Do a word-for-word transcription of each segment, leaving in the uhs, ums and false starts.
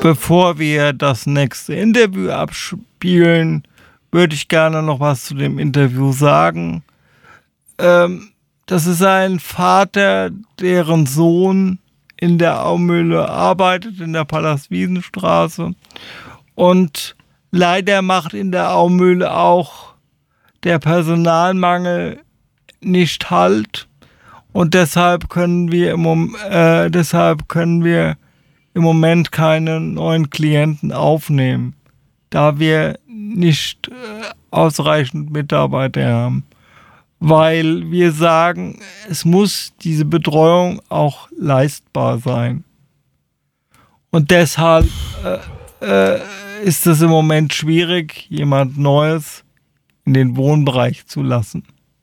bevor wir das nächste Interview abspielen, würde ich gerne noch was zu dem Interview sagen. Ähm, das ist ein Vater, deren Sohn in der Aumühle arbeitet, in der Palastwiesenstraße. Und leider macht in der Aumühle auch der Personalmangel nicht Halt. Und deshalb können wir im Moment, äh, deshalb können wir im Moment keine neuen Klienten aufnehmen, da wir nicht äh, ausreichend Mitarbeiter haben. Weil wir sagen, es muss diese Betreuung auch leistbar sein. Und deshalb äh, äh, ist es im Moment schwierig, jemand Neues in den Wohnbereich zu lassen.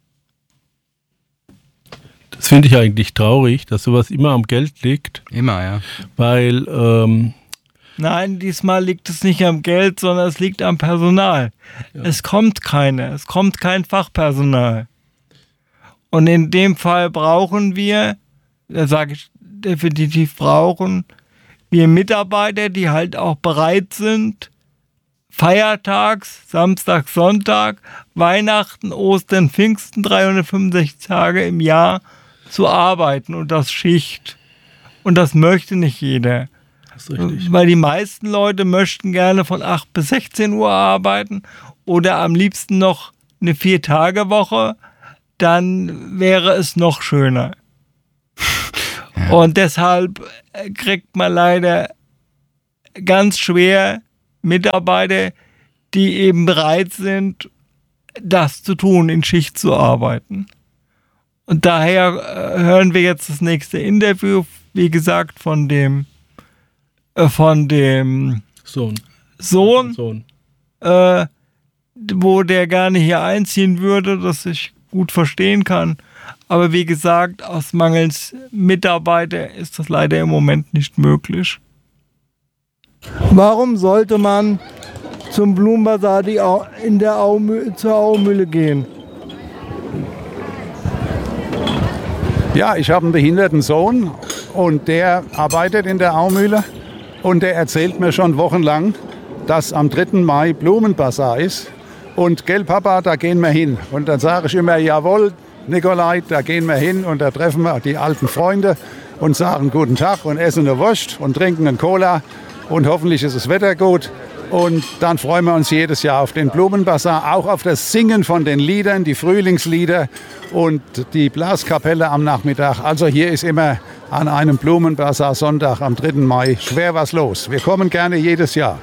Das finde ich eigentlich traurig, dass sowas immer am Geld liegt. Immer, ja. Weil, ähm Nein, diesmal liegt es nicht am Geld, sondern es liegt am Personal. Ja. Es kommt keine, es kommt kein Fachpersonal. Und in dem Fall brauchen wir, da sage ich definitiv brauchen, wir Mitarbeiter, die halt auch bereit sind, feiertags, Samstag, Sonntag, Weihnachten, Ostern, Pfingsten, dreihundertfünfundsechzig Tage im Jahr zu arbeiten und das Schicht. Und das möchte nicht jeder. Das ist richtig. Weil die meisten Leute möchten gerne von acht bis sechzehn Uhr arbeiten oder am liebsten noch eine Vier-Tage-Woche. Dann wäre es noch schöner. Ja. Und deshalb kriegt man leider ganz schwer Mitarbeiter, die eben bereit sind, das zu tun, in Schicht zu arbeiten. Und daher äh, hören wir jetzt das nächste Interview, wie gesagt, von dem äh, von dem Sohn, Sohn, Sohn. Äh, wo der gerne hier einziehen würde, das ich gut verstehen kann. Aber wie gesagt, aus mangels Mitarbeiter ist das leider im Moment nicht möglich. Warum sollte man zum Blumenbasar die Au- in der Aumühle, zur Aumühle gehen? Ja, ich habe einen behinderten Sohn und der arbeitet in der Aumühle und der erzählt mir schon wochenlang, dass am dritten Mai Blumenbasar ist. Und gell, Papa, da gehen wir hin. Und dann sage ich immer, jawohl, Nikolai, da gehen wir hin und da treffen wir die alten Freunde und sagen guten Tag und essen eine Wurst und trinken einen Cola und hoffentlich ist das Wetter gut. Und dann freuen wir uns jedes Jahr auf den Blumenbasar, auch auf das Singen von den Liedern, die Frühlingslieder und die Blaskapelle am Nachmittag. Also hier ist immer an einem Blumenbasar Sonntag am dritten Mai schwer was los. Wir kommen gerne jedes Jahr.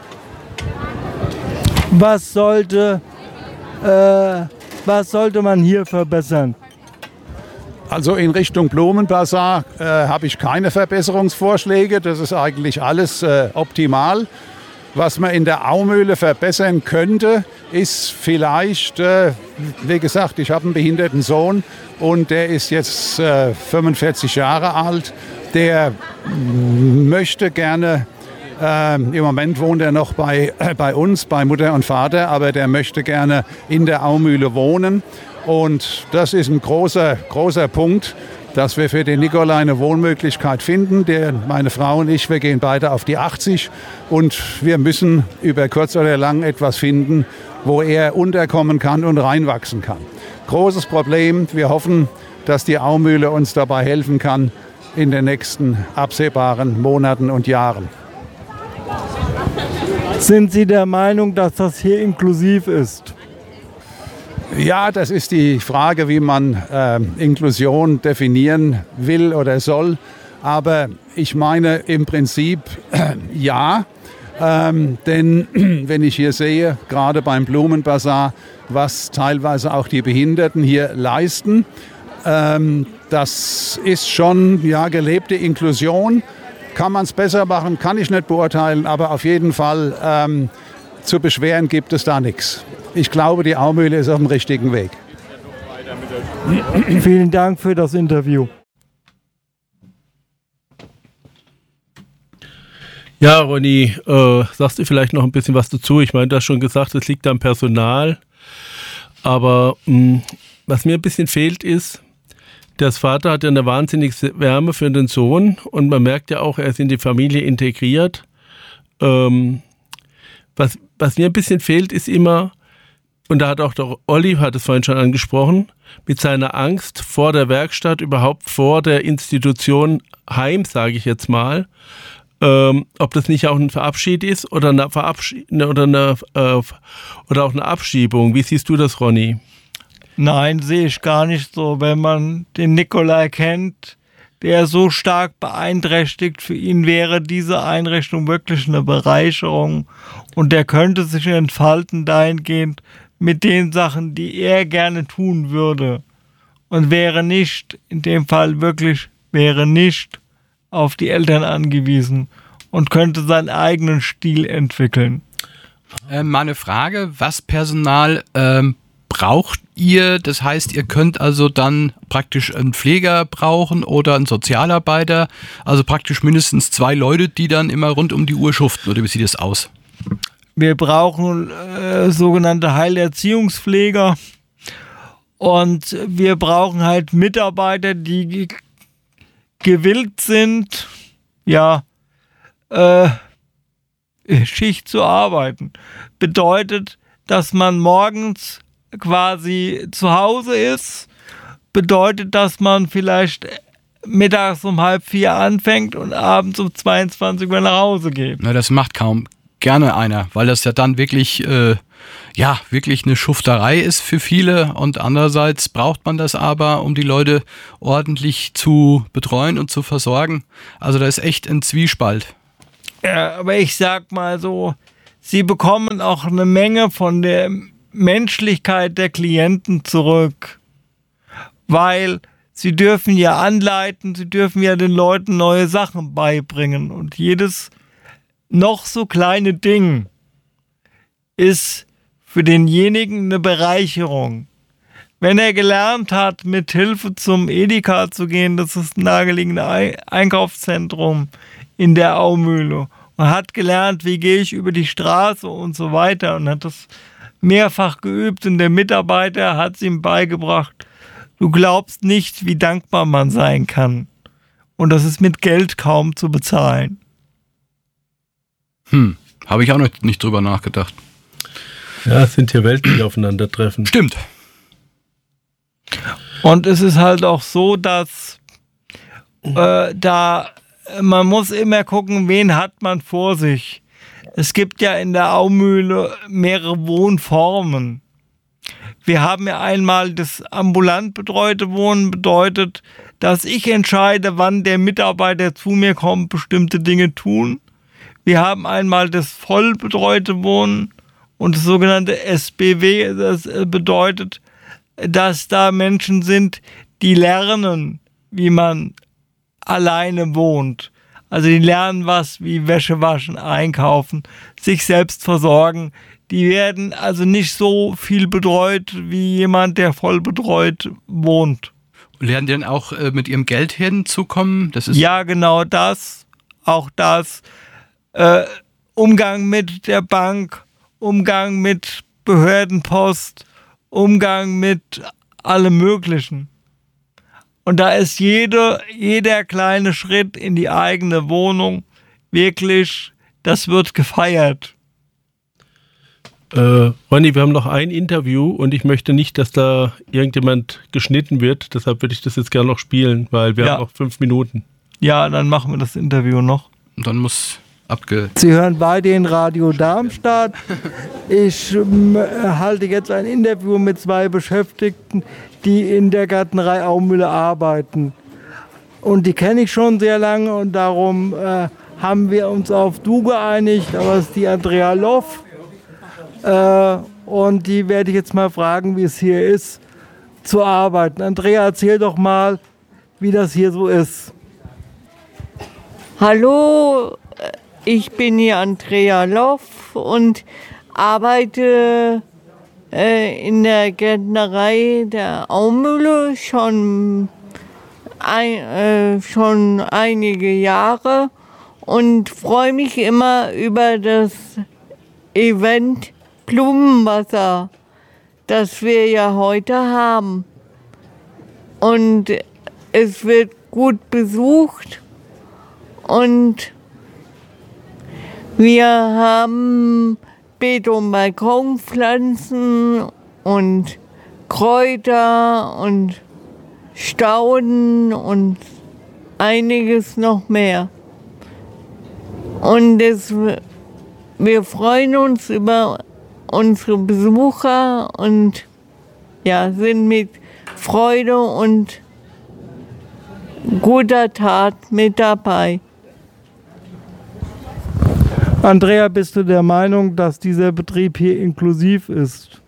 Was sollte, äh, was sollte man hier verbessern? Also in Richtung Blumenbasar äh, habe ich keine Verbesserungsvorschläge. Das ist eigentlich alles äh, optimal. Was man in der Aumühle verbessern könnte, ist vielleicht, äh, wie gesagt, ich habe einen behinderten Sohn und der ist jetzt äh, fünfundvierzig Jahre alt. Der möchte gerne, äh, im Moment wohnt er noch bei, äh, bei uns, bei Mutter und Vater, aber der möchte gerne in der Aumühle wohnen. Und das ist ein großer, großer Punkt, dass wir für den Nikolai eine Wohnmöglichkeit finden. Der, meine Frau und ich, wir gehen beide auf die achtzig und wir müssen über kurz oder lang etwas finden, wo er unterkommen kann und reinwachsen kann. Großes Problem. Wir hoffen, dass die Aumühle uns dabei helfen kann in den nächsten absehbaren Monaten und Jahren. Sind Sie der Meinung, dass das hier inklusiv ist? Ja, das ist die Frage, wie man äh, Inklusion definieren will oder soll. Aber ich meine im Prinzip äh, ja. Ähm, denn wenn ich hier sehe, gerade beim Blumenbasar, was teilweise auch die Behinderten hier leisten, ähm, das ist schon ja, gelebte Inklusion. Kann man es besser machen, kann ich nicht beurteilen, aber auf jeden Fall ähm, zu beschweren gibt es da nichts. Ich glaube, die Aumühle ist auf dem richtigen Weg. Vielen Dank für das Interview. Ja, Ronny, äh, sagst du vielleicht noch ein bisschen was dazu? Ich meine, du hast schon gesagt, es liegt am Personal. Aber mh, was mir ein bisschen fehlt ist, das Vater hat ja eine wahnsinnige Wärme für den Sohn und man merkt ja auch, er ist in die Familie integriert. ähm, was, was mir ein bisschen fehlt, ist immer, und da hat auch der Olli, hat es vorhin schon angesprochen, mit seiner Angst vor der Werkstatt, überhaupt vor der Institution Heim, sage ich jetzt mal, ähm, ob das nicht auch ein Verabschied ist oder eine Verabschied oder eine äh, oder auch eine Abschiebung. Wie siehst du das, Ronny? Nein, sehe ich gar nicht so. Wenn man den Nikolai kennt, der so stark beeinträchtigt, für ihn wäre diese Einrichtung wirklich eine Bereicherung und der könnte sich entfalten dahingehend mit den Sachen, die er gerne tun würde und wäre nicht, in dem Fall wirklich, wäre nicht auf die Eltern angewiesen und könnte seinen eigenen Stil entwickeln. Äh, meine Frage, was Personal ähm, braucht ihr? Das heißt, ihr könnt also dann praktisch einen Pfleger brauchen oder einen Sozialarbeiter, also praktisch mindestens zwei Leute, die dann immer rund um die Uhr schuften, oder wie sieht das aus? Wir brauchen äh, sogenannte Heilerziehungspfleger und wir brauchen halt Mitarbeiter, die ge- gewillt sind, ja, äh, Schicht zu arbeiten. Bedeutet, dass man morgens quasi zu Hause ist, bedeutet, dass man vielleicht mittags um halb vier anfängt und abends um zweiundzwanzig Uhr nach Hause geht. Na, das macht kaum gerne einer, weil das ja dann wirklich, äh, ja, wirklich eine Schufterei ist für viele und andererseits braucht man das aber, um die Leute ordentlich zu betreuen und zu versorgen. Also da ist echt ein Zwiespalt. Ja, aber ich sag mal so, sie bekommen auch eine Menge von der Menschlichkeit der Klienten zurück, weil sie dürfen ja anleiten, sie dürfen ja den Leuten neue Sachen beibringen und jedes noch so kleine Ding ist für denjenigen eine Bereicherung. Wenn er gelernt hat, mit Hilfe zum Edeka zu gehen, das ist ein nahegelegene Einkaufszentrum in der Aumühle, und hat gelernt, wie gehe ich über die Straße und so weiter und hat das mehrfach geübt und der Mitarbeiter hat es ihm beigebracht, du glaubst nicht, wie dankbar man sein kann. Und das ist mit Geld kaum zu bezahlen. Hm, habe ich auch noch nicht drüber nachgedacht. Ja, es sind hier Welten, die aufeinandertreffen. Stimmt. Und es ist halt auch so, dass äh, da man muss immer gucken, wen hat man vor sich. Es gibt ja in der Aumühle mehrere Wohnformen. Wir haben ja einmal das ambulant betreute Wohnen, bedeutet, dass ich entscheide, wann der Mitarbeiter zu mir kommt, bestimmte Dinge tun. Wir haben einmal das voll betreute Wohnen und das sogenannte S B W. Das bedeutet, dass da Menschen sind, die lernen, wie man alleine wohnt. Also die lernen was wie Wäsche waschen, einkaufen, sich selbst versorgen. Die werden also nicht so viel betreut wie jemand, der voll betreut wohnt. Lernen die dann auch äh, mit ihrem Geld hinzukommen? Das ist Ja, genau das. Auch das. Äh, Umgang mit der Bank, Umgang mit Behördenpost, Umgang mit allem Möglichen. Und da ist jede, jeder kleine Schritt in die eigene Wohnung wirklich, das wird gefeiert. Äh, Ronny, wir haben noch ein Interview und ich möchte nicht, dass da irgendjemand geschnitten wird. Deshalb würde ich das jetzt gerne noch spielen, weil wir Ja. haben noch fünf Minuten. Ja, dann machen wir das Interview noch. dann muss abge... Sie hören beide in Radio Darmstadt. Ich ähm, halte jetzt ein Interview mit zwei Beschäftigten, die in der Gärtnerei Aumühle arbeiten. Und die kenne ich schon sehr lange und darum äh, haben wir uns auf Du geeinigt. Aber es ist die Andrea Loff. Äh, und die werde ich jetzt mal fragen, wie es hier ist, zu arbeiten. Andrea, erzähl doch mal, wie das hier so ist. Hallo, ich bin hier Andrea Loff und arbeite äh, in der Gärtnerei der Aumühle schon, ein, äh, schon einige Jahre und freue mich immer über das Event Blumenwasser, das wir ja heute haben. Und es wird gut besucht und Wir haben Beet- und Balkonpflanzen und Kräuter und Stauden und einiges noch mehr. Und es, wir freuen uns über unsere Besucher und ja, sind mit Freude und guter Tat mit dabei. Andrea, bist du der Meinung, dass dieser Betrieb hier inklusiv ist?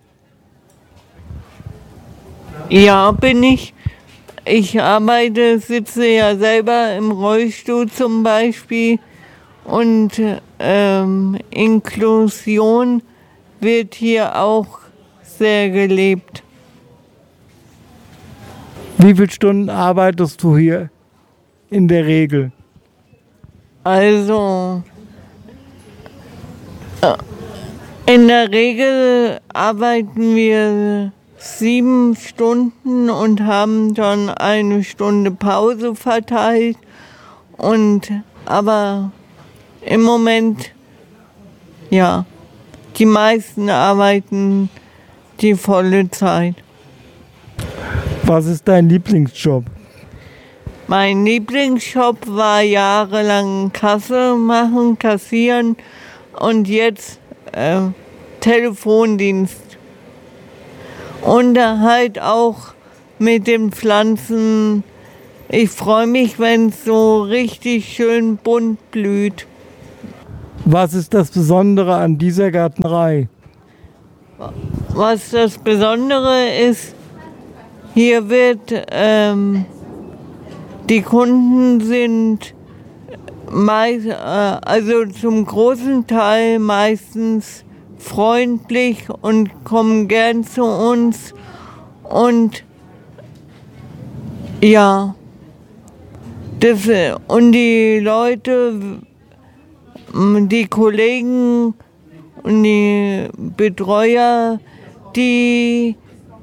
Ja, bin ich. Ich arbeite, sitze ja selber im Rollstuhl zum Beispiel und ähm, Inklusion wird hier auch sehr gelebt. Wie viele Stunden arbeitest du hier in der Regel? Also in der Regel arbeiten wir sieben Stunden und haben dann eine Stunde Pause verteilt. Und aber im Moment, ja, die meisten arbeiten die volle Zeit. Was ist dein Lieblingsjob? Mein Lieblingsjob war jahrelang Kasse machen, kassieren und jetzt äh, Telefondienst. Und halt auch mit den Pflanzen. Ich freue mich, wenn es so richtig schön bunt blüht. Was ist das Besondere an dieser Gärtnerei? Was das Besondere ist, hier wird, ähm, die Kunden sind meist, äh, also zum großen Teil meistens freundlich und kommen gern zu uns. Und ja, das, und die Leute, die Kollegen und die Betreuer, die,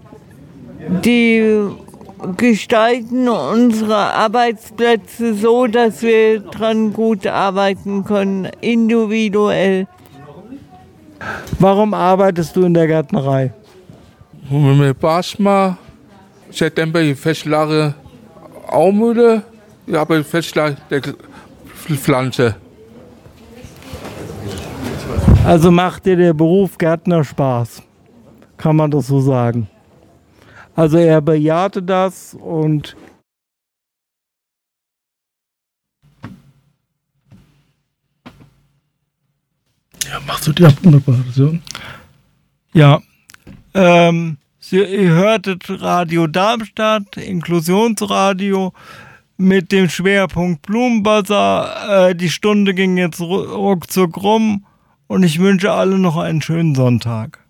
die gestalten unsere Arbeitsplätze so, dass wir dran gut arbeiten können, individuell. Warum arbeitest du in der Gärtnerei? Mit Basma, September Festlage Aumühle, ich habe Festlage der Pflanze. Also macht dir der Beruf Gärtner Spaß, kann man das so sagen. Also er bejahte das und Ja, machst du die Abmoderation? ja, ähm, Sie, ihr hörtet Radio Darmstadt, Inklusionsradio mit dem Schwerpunkt Blumenbazar. Äh, die Stunde ging jetzt ruckzuck rum und ich wünsche allen noch einen schönen Sonntag.